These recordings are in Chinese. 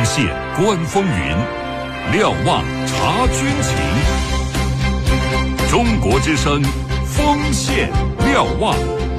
线观风云，瞭望察军情。中国之声，锋线瞭望。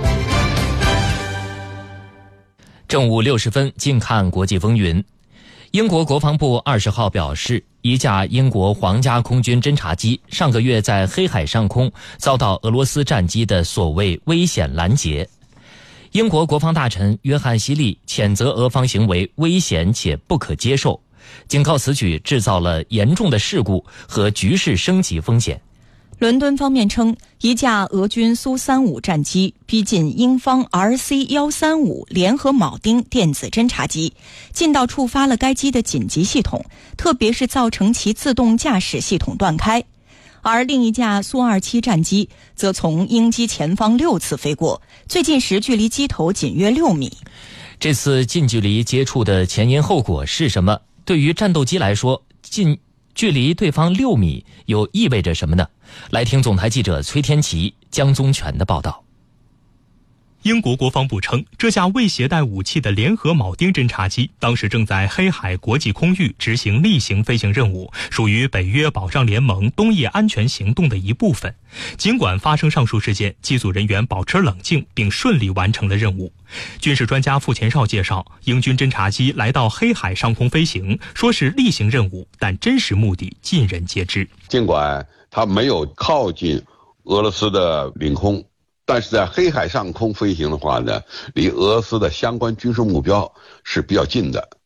正午60分，近看国际风云。英国国防部20号表示，一架英国皇家空军侦察机上个月在黑海上空遭到俄罗斯战机的所谓危险拦截。英国国防大臣约翰希利谴责俄方行为危险且不可接受，警告此举制造了严重的事故和局势升级风险。 伦敦方面称，一架俄军苏35战机逼近英方 RC-135 联合铆钉电子侦察机，近到触发了该机的紧急系统，特别是造成其自动驾驶系统断开。而另一架苏27战机则从英机前方6次飞过，最近时距离机头仅约6米。 这次近距离接触的前因后果是什么？对于战斗机来说，近距离对方6米又意味着什么呢？来听总台记者崔天琪、江宗全的报道。 英国国防部称，这架未携带武器的联合铆钉侦察机当时正在黑海国际空域执行例行飞行任务，属于北约保障联盟东翼安全行动的一部分。尽管发生上述事件，机组人员保持冷静并顺利完成了任务。军事专家傅前绍介绍，英军侦察机来到黑海上空飞行，说是例行任务，但真实目的尽人皆知。 尽管它没有靠近俄罗斯的领空，但是在黑海上空飞行的话呢，离俄罗斯的相关军事目标是比较近的。